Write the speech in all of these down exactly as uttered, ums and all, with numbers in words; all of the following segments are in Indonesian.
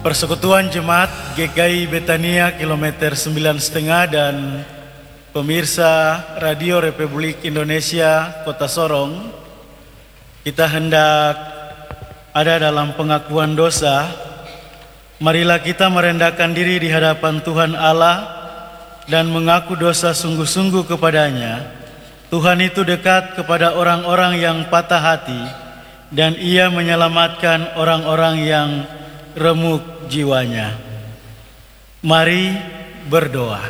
Persekutuan Jemaat G K I Betania kilometer sembilan setengah dan pemirsa Radio Republik Indonesia Kota Sorong, kita hendak ada dalam pengakuan dosa. Marilah kita merendahkan diri di hadapan Tuhan Allah dan mengaku dosa sungguh-sungguh kepadanya. Tuhan itu dekat kepada orang-orang yang patah hati dan Ia menyelamatkan orang-orang yang remuk jiwanya. Mari berdoa.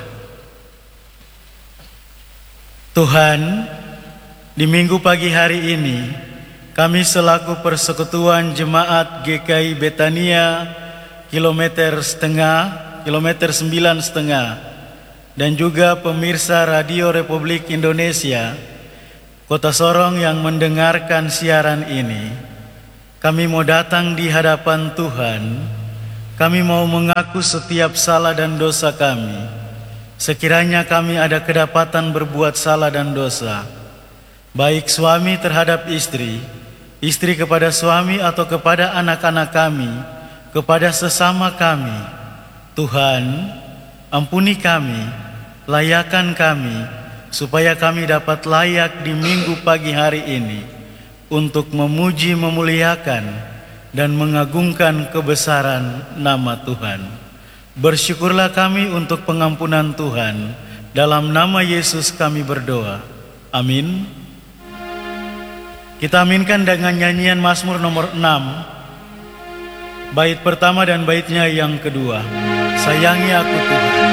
Tuhan, di minggu pagi hari ini, kami selaku Persekutuan Jemaat G K I Betania kilometer setengah, kilometer sembilan setengah, dan juga pemirsa Radio Republik Indonesia Kota Sorong yang mendengarkan siaran ini, kami mau datang di hadapan Tuhan. Kami mau mengaku setiap salah dan dosa kami. Sekiranya kami ada kedapatan berbuat salah dan dosa, baik suami terhadap istri, istri kepada suami atau kepada anak-anak kami, kepada sesama kami, Tuhan, ampuni kami, layakan kami, supaya kami dapat layak di minggu pagi hari ini untuk memuji, memuliakan, dan mengagungkan kebesaran nama Tuhan. Bersyukurlah kami untuk pengampunan Tuhan. Dalam nama Yesus kami berdoa. Amin. Kita aminkan dengan nyanyian Mazmur nomor enam, bait pertama dan baitnya yang kedua. Sayangi aku Tuhan.